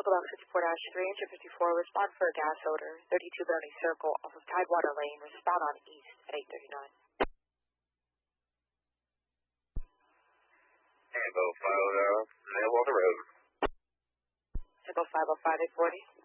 Box 54-3, engine 54, respond for a gas odor, 32 Bernie Circle, off of Tidewater Lane, respond on east at 8:39. Tango 5 Nailwater Road. Tango 505, 840.